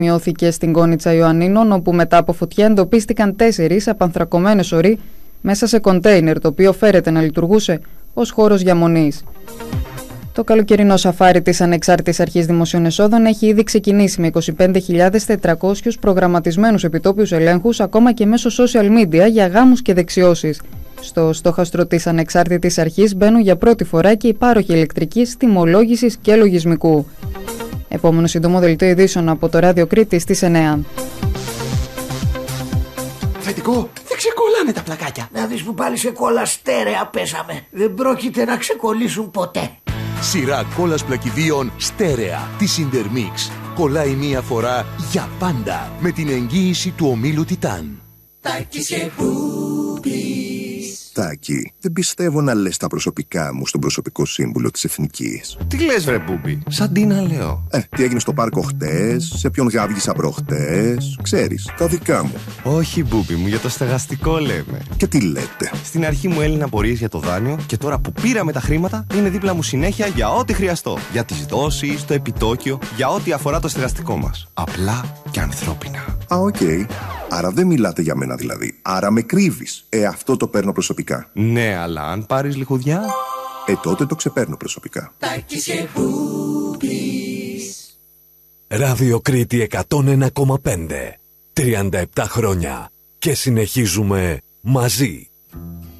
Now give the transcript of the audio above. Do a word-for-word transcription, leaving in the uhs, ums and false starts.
Μειώθηκε στην Κόνιτσα Ιωαννίνων, όπου μετά από φωτιά εντοπίστηκαν τέσσερις απανθρακωμένες ορί μέσα σε κοντέινερ, το οποίο φέρεται να λειτουργούσε ως χώρος διαμονής. Το καλοκαιρινό σαφάρι της Ανεξάρτητης Αρχής Δημοσίων Εσόδων έχει ήδη ξεκινήσει με είκοσι πέντε χιλιάδες τετρακόσιους προγραμματισμένους επιτόπιους ελέγχους, ακόμα και μέσω social media, για γάμους και δεξιώσεις. Στο στόχαστρο της Ανεξάρτητης Αρχής μπαίνουν για πρώτη φορά και οι πάροχοι ηλεκτρικής τιμολόγησης και λογισμικού. Επόμενο σύντομο δελτίο ειδήσεων από το Ράδιο Κρήτη στις εννιά. Αφεντικό, δεν ξεκολλάνε τα πλακάκια. Να δεις που πάλι σε κόλλα στέρεα πέσαμε. Δεν πρόκειται να ξεκολλήσουν ποτέ. Σειρά κόλλας πλακιδίων στέρεα της Intermix. Κολλάει μία φορά για πάντα με την εγγύηση του ομίλου Τιτάν. Τάκης και Μπούπης. Τάκη, δεν πιστεύω να λες τα προσωπικά μου στον προσωπικό σύμβουλο της Εθνικής. Τι λες βρε Μπούπη, σαν τι να λέω. Ε, τι έγινε στο πάρκο χτες, σε ποιον γάβγησα προχτές, ξέρεις, τα δικά μου. Όχι Μπούπη μου, για το στεγαστικό λέμε. Και τι λέτε. Στην αρχή μου έλυνα απορίες για το δάνειο και τώρα που πήραμε τα χρήματα είναι δίπλα μου συνέχεια για ό,τι χρειαστώ. Για τις δόσεις, το επιτόκιο, για ό,τι αφορά το στεγαστικό μας. Απλά και ανθρώπινα. Α, οκ. Okay. Άρα δεν μιλάτε για μένα δηλαδή. Άρα με κρύβεις. Ε, αυτό το παίρνω προσωπικά. Ναι, αλλά αν πάρεις λιχουδιά... Ε, τότε το ξεπαίρνω προσωπικά. Τάκης και Μπούπης. Ράδιο Κρήτη εκατόν ένα κόμμα πέντε. τριάντα επτά χρόνια. Και συνεχίζουμε μαζί.